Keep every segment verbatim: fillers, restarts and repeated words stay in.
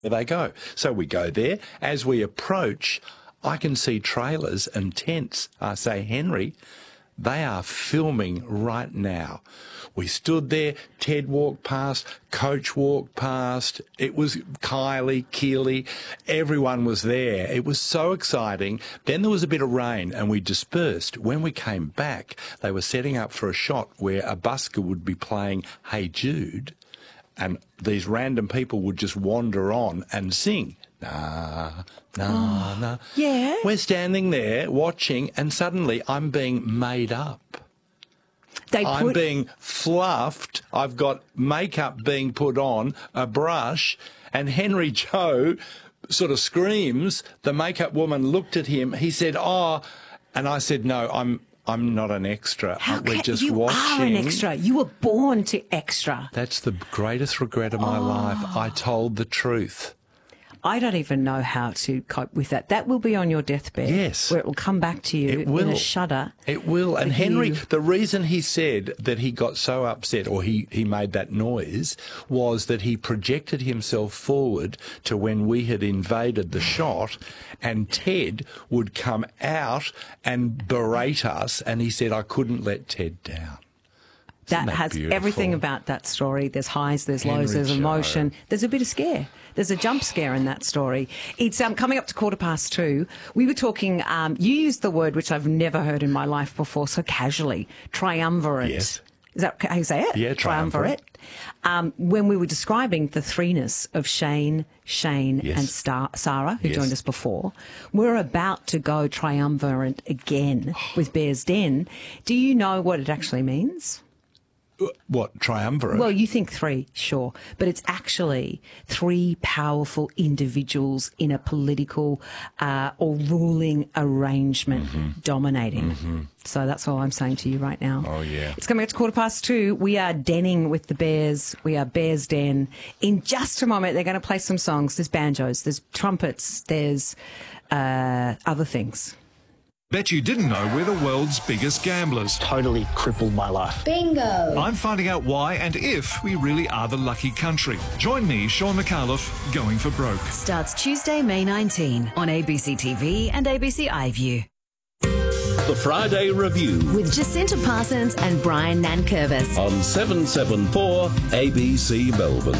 There they go. So we go there. As we approach, I can see trailers and tents. I say, Henry, they are filming right now. We stood there, Ted walked past, Coach walked past, it was Kylie, Keely, everyone was there. It was so exciting. Then there was a bit of rain and we dispersed. When we came back, they were setting up for a shot where a busker would be playing Hey Jude and these random people would just wander on and sing. Nah, nah, oh, nah. Yeah. We're standing there watching and suddenly I'm being made up. They I'm put... being fluffed. I've got makeup being put on, a brush, and Henry Joe sort of screams. The makeup woman looked at him. He said, oh, and I said, no, I'm I'm not an extra. How We're can, just you watching. are an extra. You were born to extra. That's the greatest regret of my oh. life. I told the truth. I don't even know how to cope with that. That will be on your deathbed. Yes. Where it will come back to you It will. in a shudder. It will. And Henry, you. the reason he said that he got so upset or he, he made that noise was that he projected himself forward to when we had invaded the shot and Ted would come out and berate us and he said, I couldn't let Ted down. That, that has beautiful? Everything about that story. There's highs, there's Henry lows, there's Joe. emotion. There's a bit of scare. There's a jump scare in that story. It's um, coming up to quarter past two. We were talking, um, you used the word which I've never heard in my life before so casually, triumvirate. Yes. Is that how you say it? Yeah, triumvirate. Um, when we were describing the threeness of Shane, Shane Yes. and Star- Sarah, who Yes. joined us before, we're about to go triumvirate again with Bear's Den. Do you know what it actually means? What, triumvirate? Well, you think three, sure, but it's actually three powerful individuals in a political uh, or ruling arrangement mm-hmm. dominating. Mm-hmm. So that's all I'm saying to you right now. Oh, yeah. It's coming up to quarter past two. We are denning with the Bears. We are Bears Den. In just a moment, they're going to play some songs. There's banjos, there's trumpets, there's uh, other things. Bet you didn't know we're the world's biggest gamblers. Totally crippled my life. Bingo! I'm finding out why and if we really are the lucky country. Join me, Sean McAuliffe, Going for Broke. Starts Tuesday, May nineteenth on A B C T V and A B C iView. The Friday Review With Jacinta Parsons and Brian Nankervis. on seven seven four A B C Melbourne.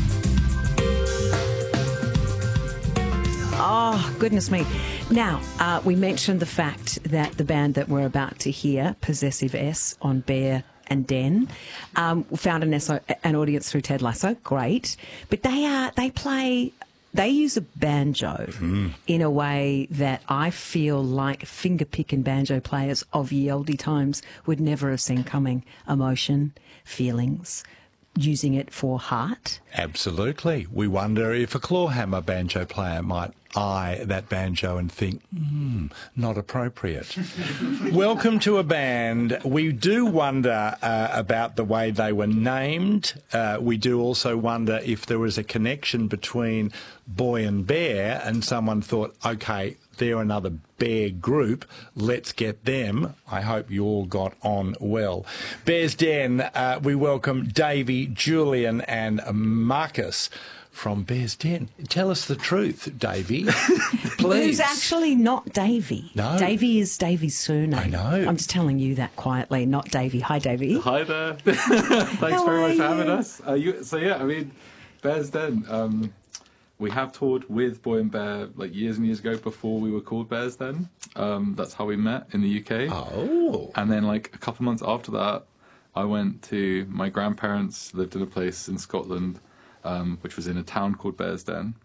Oh, goodness me. Now, uh, we mentioned the fact that the band that we're about to hear, Possessive S on Bear and Den, um, found an, S O, an audience through Ted Lasso. Great. But they are, they play, they use a banjo mm. in a way that I feel like finger-picking banjo players of ye olde times would never have seen coming. Emotion, feelings, using it for heart. Absolutely. We wonder if a clawhammer banjo player might eye that banjo and think, hmm, not appropriate. Welcome to a band. We do wonder uh, about the way they were named. Uh, we do also wonder if there was a connection between Boy and Bear and someone thought, okay, they're another bear group, let's get them. I hope you all got on well. Bear's Den, uh, we welcome Davey, Julian and Marcus from Bear's Den. Tell us the truth, Davey, please. Who's actually not Davey. No. Davey is Davey's surname. I know. I'm just telling you that quietly, not Davey. Hi, Davey. Hi there. Thanks How very are much for you? having us. Uh, you, so yeah, I mean, Bear's Den. Um, we have toured with Boy and Bear like years and years ago before we were called Bear's Den. Um, that's how we met in the U K. Oh. And then like a couple months after that, I went to my grandparents lived in a place in Scotland, um, which was in a town called Bear's Den,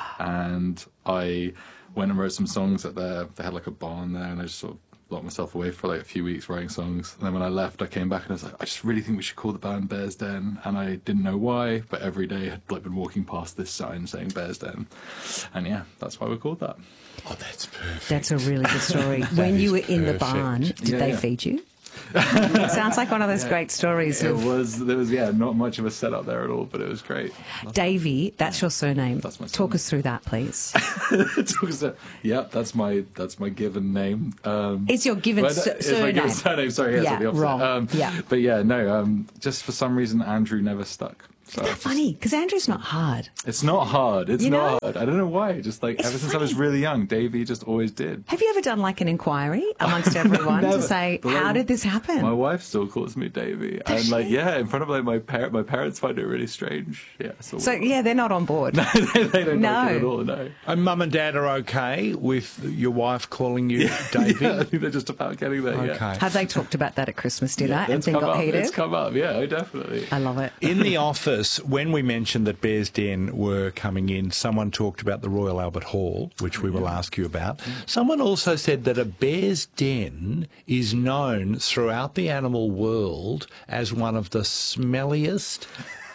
and I went and wrote some songs at their. They had like a barn there, and I just sort of locked myself away for like a few weeks writing songs. And then when I left, I came back and I was like, I just really think we should call the band Bear's Den. And I didn't know why, but every day I had like been walking past this sign saying Bear's Den, and yeah, that's why we're called that. Oh, that's perfect. That's a really good story. When you were is in the perfect. barn, did Yeah, they yeah. feed you? It sounds like one of those great stories. It Of was there was yeah not much of a setup there at all, but it was great. Davey, that's your surname. That's my Talk surname. us through that, please. Yeah, that's my that's my given name. Um, It's your given but, uh, su- it's my given surname. surname. Sorry, yes, Yeah, the opposite. wrong. Um, Yeah. but yeah, no. Um, just for some reason, Andrew never stuck. So Isn't that funny? Because Andrew's not hard. it's not hard. It's You know? not hard. I don't know why. Just like It's ever since I was funny. really young, Davey just always did. Have you ever done like an inquiry amongst everyone to Never. say, But, how like, did this happen? My wife still calls me Davey, and like she? yeah, in front of like my par- my parents find it really strange. Yeah, so, So, yeah, they're not on board. they, they don't No. like it at all. No. And mum and dad are okay with your wife calling you Davey? Yeah, I think they're just about getting there. Okay. Yeah. Have they talked about that at Christmas dinner and It's then come got up. heated? It's come up. Yeah, definitely. I love it. In the office, when we mentioned that Bears Den were coming in, someone talked about the Royal Albert Hall, which we will ask you about. Someone also said that a Bears Den is known throughout the animal world as one of the smelliest,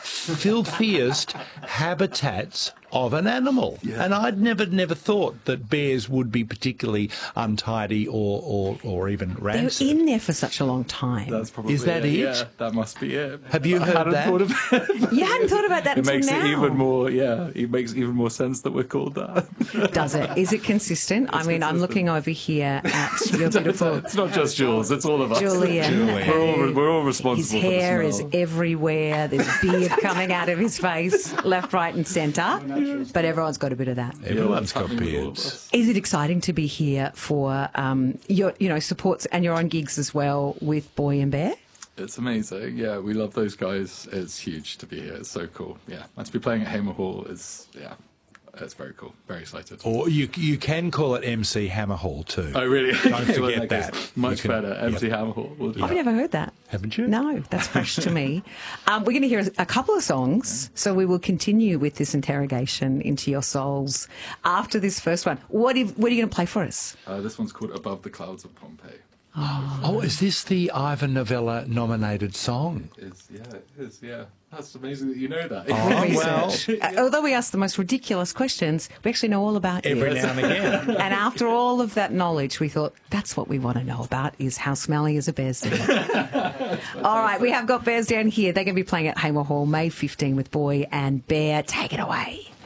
filthiest habitats of an animal. And I'd never, never thought that bears would be particularly untidy or, or, or even They're rancid. in there for such a long time. That's probably Is that it. it? Yeah, that must be it. Have you I heard hadn't that? Thought of it. You hadn't thought about that It until makes now. it even more. Yeah, it makes even more sense that we're called that. Does it? Is it consistent? I mean, I'm consistent. looking over here at your it's, beautiful it's not just Jules. It's all of us. Julian. Julian. We're all we're all His responsible. hair for the is smell. everywhere. There's beard coming out of his face, left, right, and centre. But everyone's got a bit of that. Everyone's Yeah, got happening with all of beards. us. Is it exciting to be here for um, your, you know, supports, and you're on gigs as well with Boy and Bear? It's amazing. Yeah, we love those guys. It's huge to be here. It's so cool. Yeah, and to be playing at Hamer Hall is yeah, it's very cool. Very excited. Or you you can call it M C Hammer Hall too. Oh, really? Don't forget Well, in that. case, Much You can- better. M C yep. Hammer Hall. We'll do I've that. never heard that. Haven't you? No, that's fresh to me. Um, we're going to hear a couple of songs, so we will continue with this interrogation into your souls after this first one. What, if, what are you going to play for us? Uh, this one's called Above the Clouds of Pompeii. Oh, is this the Ivan Novella nominated song? Is yeah, it is yeah. That's amazing that you know that. Oh, well, Research. Uh, although we ask the most ridiculous questions, we actually know all about you. every now and again. And after all of that knowledge, we thought that's what we want to know about is how smelly is a Bears Den. All right, we have got Bears Den here. They're going to be playing at Hamer Hall May fifteenth with Boy and Bear. Take it away.